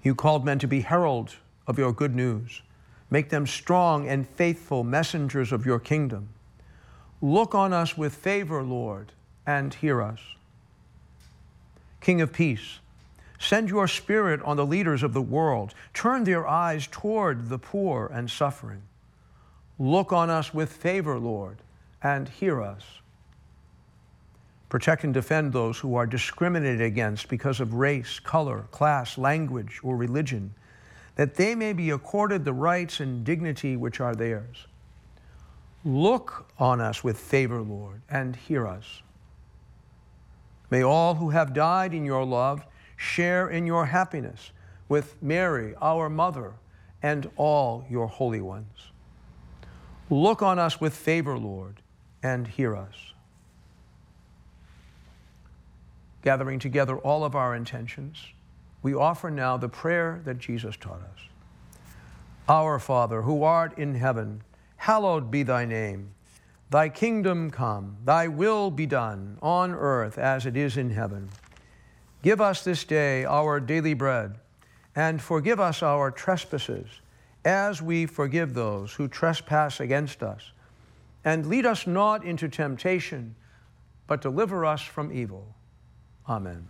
You called men to be heralds of your good news. Make them strong and faithful messengers of your kingdom. Look on us with favor, Lord, and hear us. King of peace, send your Spirit on the leaders of the world. Turn their eyes toward the poor and suffering. Look on us with favor, Lord, and hear us. Protect and defend those who are discriminated against because of race, color, class, language, or religion, that they may be accorded the rights and dignity which are theirs. Look on us with favor, Lord, and hear us. May all who have died in your love share in your happiness with Mary, our mother, and all your holy ones. Look on us with favor, Lord, and hear us. Gathering together all of our intentions, we offer now the prayer that Jesus taught us. Our Father, who art in heaven, hallowed be thy name. Thy kingdom come, thy will be done on earth as it is in heaven. Give us this day our daily bread, and forgive us our trespasses, as we forgive those who trespass against us. And lead us not into temptation, but deliver us from evil. Amen.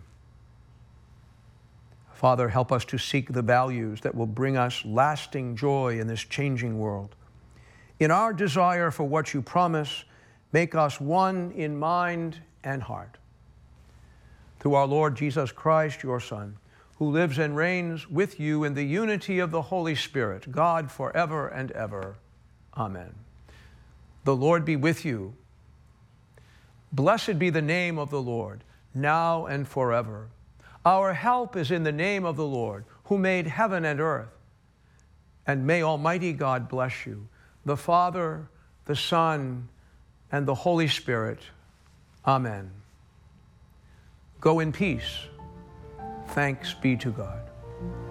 Father, help us to seek the values that will bring us lasting joy in this changing world. In our desire for what you promise, make us one in mind and heart. Through our Lord Jesus Christ, your Son, who lives and reigns with you in the unity of the Holy Spirit, God forever and ever. Amen. The Lord be with you. Blessed be the name of the Lord, now and forever. Our help is in the name of the Lord, who made heaven and earth. And may Almighty God bless you, the Father, the Son, and the Holy Spirit. Amen. Go in peace. Thanks be to God.